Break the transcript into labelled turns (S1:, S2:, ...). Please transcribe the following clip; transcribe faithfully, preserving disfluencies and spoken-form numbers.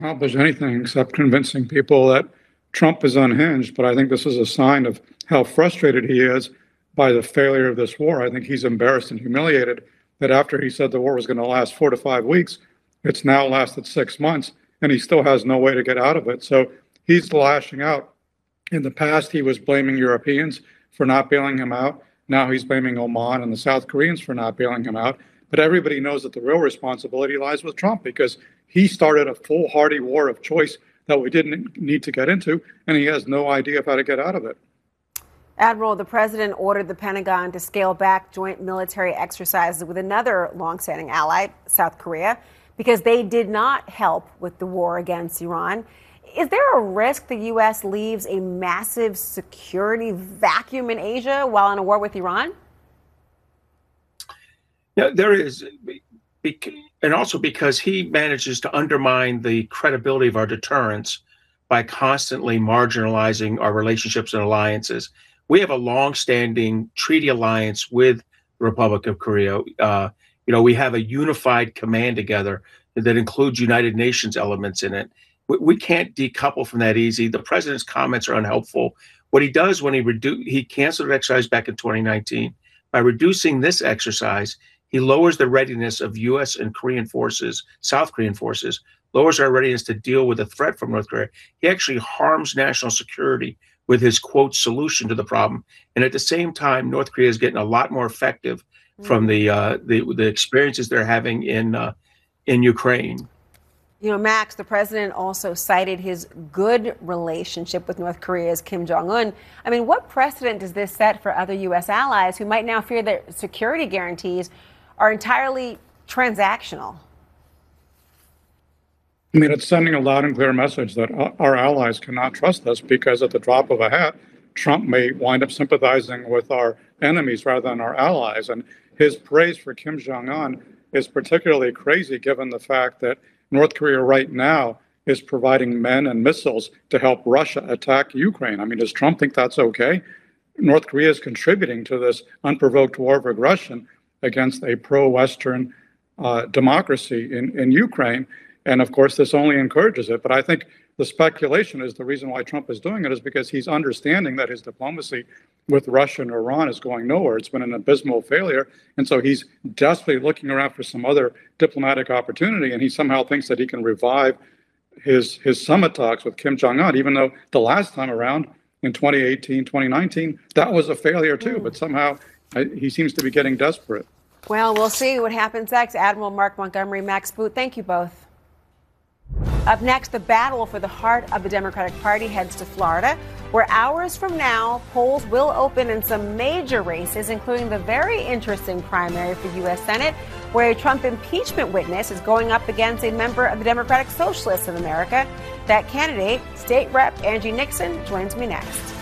S1: accomplish anything except convincing people that Trump is unhinged. But I think this is a sign of how frustrated he is by the failure of this war. I think he's embarrassed and humiliated that after he said the war was going to last four to five weeks, it's now lasted six months, and he still has no way to get out of it. So he's lashing out. In the past, he was blaming Europeans for not bailing him out. Now he's blaming Oman and the South Koreans for not bailing him out. But everybody knows that the real responsibility lies with Trump, because he started a foolhardy war of choice that we didn't need to get into, and he has no idea of how to get out of it.
S2: Admiral, the president ordered the Pentagon to scale back joint military exercises with another longstanding ally, South Korea, because they did not help with the war against Iran. Is there a risk the U S leaves a massive security vacuum in Asia while in a war with Iran?
S3: Yeah, there is. And also because he manages to undermine the credibility of our deterrence by constantly marginalizing our relationships and alliances. We have a long-standing treaty alliance with the Republic of Korea. Uh, you know, we have a unified command together that includes United Nations elements in it. We, we can't decouple from that easy. The president's comments are unhelpful. What he does when he redu- he canceled an exercise back in twenty nineteen, by reducing this exercise, he lowers the readiness of U S and Korean forces, South Korean forces, lowers our readiness to deal with a threat from North Korea. He actually harms national security with his, quote, solution to the problem. And at the same time, North Korea is getting a lot more effective mm-hmm. from the, uh, the the experiences they're having in uh, in Ukraine.
S2: You know, Max, the president also cited his good relationship with North Korea's Kim Jong-un. I mean, what precedent does this set for other U S allies who might now fear that security guarantees are entirely transactional?
S1: I mean, it's sending a loud and clear message that our allies cannot trust us, because at the drop of a hat, Trump may wind up sympathizing with our enemies rather than our allies. And his praise for Kim Jong-un is particularly crazy given the fact that North Korea right now is providing men and missiles to help Russia attack Ukraine. I mean, does Trump think that's okay? North Korea is contributing to this unprovoked war of aggression against a pro-Western uh, democracy in, in Ukraine. And of course, this only encourages it. But I think the speculation is the reason why Trump is doing it is because he's understanding that his diplomacy with Russia and Iran is going nowhere. It's been an abysmal failure. And so he's desperately looking around for some other diplomatic opportunity. And he somehow thinks that he can revive his, his summit talks with Kim Jong-un, even though the last time around in twenty eighteen, twenty nineteen, that was a failure too. Mm. But somehow uh, he seems to be getting desperate.
S2: Well, we'll see what happens next. Admiral Mark Montgomery, Max Boot, thank you both. Up next, the battle for the heart of the Democratic Party heads to Florida, where hours from now, polls will open in some major races, including the very interesting primary for U S Senate, where a Trump impeachment witness is going up against a member of the Democratic Socialists of America. That candidate, State Rep Angie Nixon, joins me next.